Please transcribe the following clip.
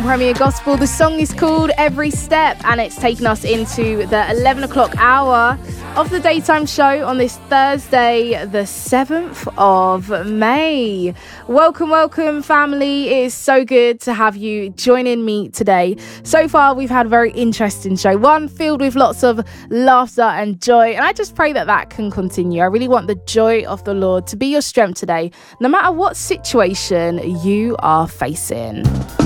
on Premier Gospel. The song is called Every Step, and it's taken us into the 11 o'clock hour of the daytime show on this Thursday, the 7th of May. Welcome, family. It is so good to have you joining me today. So far, we've had a very interesting show, one filled with lots of laughter and joy, and I just pray that can continue. I really want the joy of the Lord to be your strength today, no matter what situation you are facing.